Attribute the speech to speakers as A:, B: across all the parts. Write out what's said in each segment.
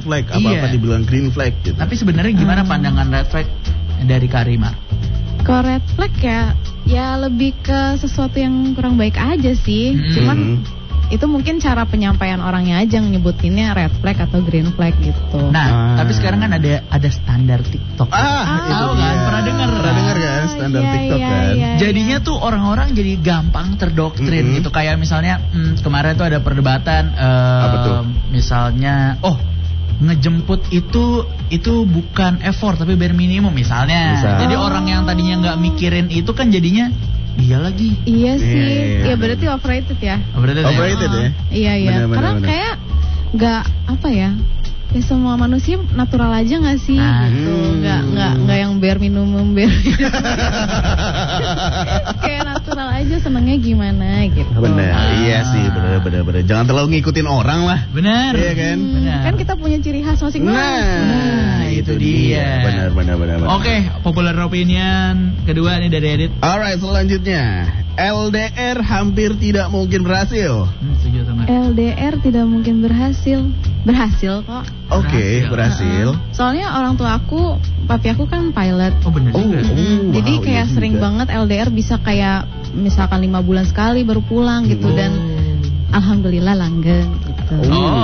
A: flag, apa-apa dibilang green flag gitu.
B: Tapi sebenarnya gimana pandangan red flag dari Karimar?
C: Kalau red flag ya lebih ke sesuatu yang kurang baik aja sih. Cuman itu mungkin cara penyampaian orangnya aja nyebutinnya red flag atau green flag gitu.
B: Nah, tapi sekarang kan ada standar TikTok.
A: Tahu
B: kan? Pernah dengar
A: kan standar TikTok kan?
B: Jadinya tuh orang-orang jadi gampang terdoktrin gitu. Kayak misalnya kemarin tuh ada perdebatan
A: apa tuh?
B: Misalnya ngejemput itu bukan effort tapi bare minimum misalnya. Jadi orang yang tadinya nggak mikirin itu kan jadinya iya lagi.
C: Iya sih. Iya berarti overrated ya.
A: Overrated ya.
C: Iya. Karena kayak nggak apa ya. Ya semua manusia natural aja nggak sih gitu. Nggak yang bare minimum bare. Kayak natural aja, senengnya gimana gitu.
A: Benar. Iya sih, benar. Jangan terlalu ngikutin orang lah.
B: Benar.
A: Iya kan?
C: Benar. Kan kita punya ciri khas masing-masing.
B: Nah, itu dia.
A: Benar.
B: Oke, popular opinion kedua nih dari Edit.
A: Alright, selanjutnya. LDR hampir tidak mungkin berhasil.
B: Setuju sama.
C: LDR tidak mungkin berhasil. Berhasil kok.
A: Oke, berhasil.
C: Soalnya orang tua aku, papi aku kan pilot.
B: Oh benar juga.
C: Jadi kayak sering banget LDR bisa kayak misalkan 5 bulan sekali baru pulang gitu. Dan alhamdulillah langgeng gitu.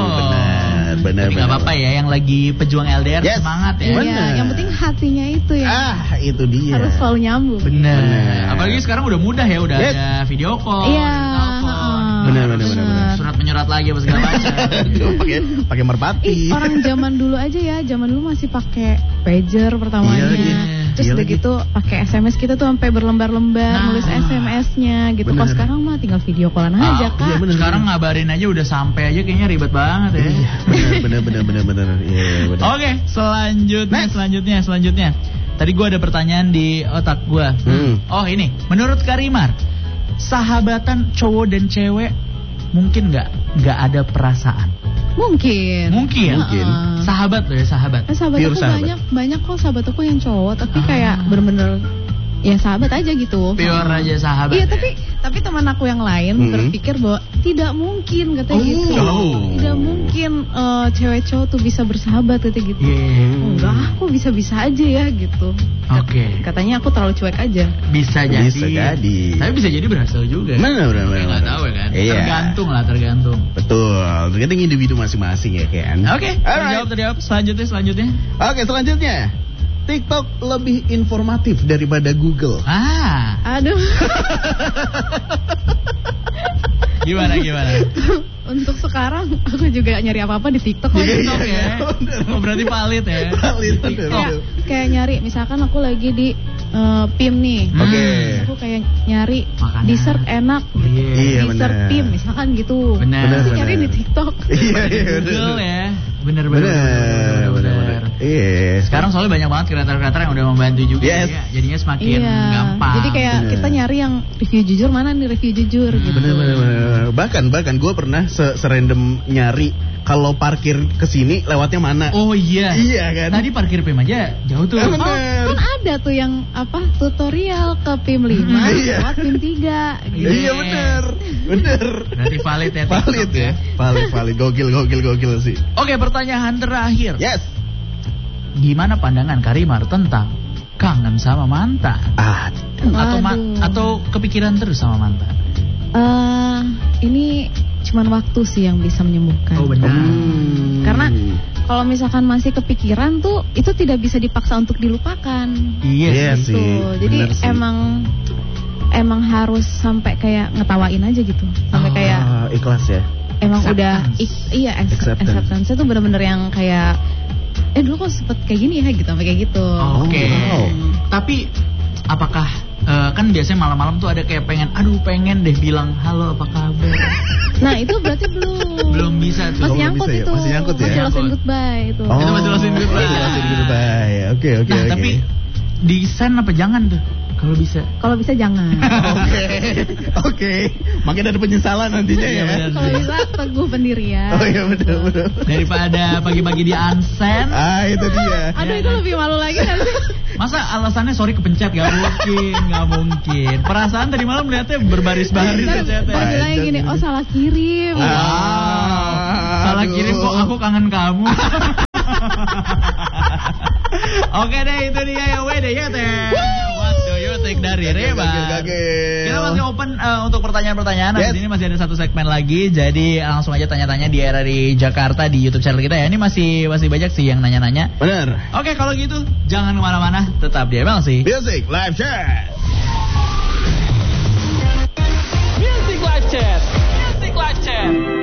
A: Benar.
B: Tapi gak apa-apa ya, yang lagi pejuang LDR semangat ya.
C: Iya, yang penting hatinya itu ya.
A: Itu dia.
C: Harus selalu nyambung.
B: Benar. Apalagi sekarang udah mudah ya, udah ada video call, telepon.
A: Benar.
B: Surat menyurat lagi apa segala macam.
A: Pakai merpati.
C: Orang zaman dulu aja ya, zaman dulu masih pakai pager pertamanya. Terus udah gitu pakai SMS kita tuh sampai berlembar-lembar nulis SMS-nya gitu. Kalau sekarang mah tinggal video callan aja, Kak.
B: Sekarang ngabarin aja udah sampai aja kayaknya ribet banget ya.
A: Bener. Iya,
B: Oke, selanjutnya. Tadi gue ada pertanyaan di otak gue. Oh ini, menurut Karimar, sahabatan cowok dan cewek mungkin nggak ada perasaan?
C: Mungkin.
B: Sahabat loh ya, sahabat.
C: Sahabat aku banyak kok sahabat aku yang cowok, tapi kayak bener-bener ya sahabat aja gitu.
B: Pure aja sahabat.
C: Iya, tapi teman aku yang lain berpikir bahwa tidak mungkin katanya gitu. Tidak mungkin cewek cowok tuh bisa bersahabat katanya gitu. Enggak, aku bisa-bisa aja ya gitu.
A: Oke.
C: Katanya aku terlalu cuek aja.
B: Bisa jadi. Tapi bisa jadi berhasil juga.
A: Benar.
B: Nggak tahu ya kan.
A: Iya.
B: Tergantung.
A: Betul. Tergantung individu masing-masing ya kan.
B: Oke. Terjawab. Selanjutnya.
A: Oke, selanjutnya. TikTok lebih informatif daripada Google.
C: Aduh.
B: Gimana?
C: Untuk sekarang aku juga nyari apa-apa di TikTok.
B: TikTok ya. Berarti valid ya.
C: Kayak nyari, misalkan aku lagi di PIM nih. Aku kayak nyari
B: makanan.
C: dessert enak. Dessert PIM misalkan gitu.
B: Benar.
C: Nyari di TikTok.
B: Iya. Google ya. Benar.
A: Iya.
B: Sekarang soalnya banyak banget kreator-kreator yang udah membantu juga ya. Jadinya semakin gampang.
C: Jadi kayak kita nyari yang review jujur, mana nih review jujur gitu.
A: Benar. Bahkan gue pernah serandom nyari kalau parkir kesini lewatnya mana.
B: Oh iya.
A: Iya kan.
B: Tadi parkir PIM aja jauh tuh.
C: Kan ada tuh yang tutorial ke PIM 5 lewat PIM 3 gitu.
A: Iya benar.
B: Berarti valid ya.
A: Valid ya. Valid. Gokil sih.
B: Oke, pertanyaan terakhir.
A: Yes.
B: Gimana pandangan Karimar tentang kangen sama mantan? Atau kepikiran terus sama mantan?
C: Ini cuman waktu sih yang bisa menyembuhkan.
B: Oh benar.
C: Karena kalau misalkan masih kepikiran tuh itu tidak bisa dipaksa untuk dilupakan.
A: Iya
C: gitu.
A: sih.
C: Jadi emang harus sampai kayak ngetawain aja gitu. Sampai kayak
A: ikhlas ya.
C: Emang acceptance itu benar-benar yang kayak dulu kok sempet kayak gini ya gitu, sampai kayak gitu.
B: Oke. Tapi apakah kan biasanya malam-malam tuh ada kayak pengen deh bilang halo apa kabar.
C: Nah itu berarti belum
B: bisa tuh.
C: Masih nyangkut itu.
A: Masih nyangkut ya.
C: Masih lost in goodbye itu.
B: Itu masih lost in goodbye.
A: Oke.
B: Tapi desain apa jangan tuh?
C: Kalau bisa jangan.
A: Oke. Makin ada penyesalan nantinya ya.
C: Kalau bisa teguh pendirian.
A: Oh iya betul.
B: Daripada pagi-pagi di unsend.
A: Itu dia.
C: Aduh itu lebih malu lagi kan sih.
B: Masa alasannya sorry kepencet? Gak mungkin. Perasaan tadi malam lihatnya berbaris-baris aja.
C: Bilangnya gini, salah kirim.
B: Salah kirim kok, aku kangen kamu. Oke deh, itu dia yang WDYT. What do you think dari Reba? Kita masih open untuk pertanyaan-pertanyaan. Yes. Di sini masih ada satu segmen lagi. Jadi langsung aja tanya-tanya di RRI Jakarta di YouTube channel kita ya. Ini masih banyak sih yang nanya-nanya.
A: Bener.
B: Oke, kalau gitu jangan kemana-mana, tetap di MLC
A: Music Live Chat.
D: Music Live Chat. Music Live Chat.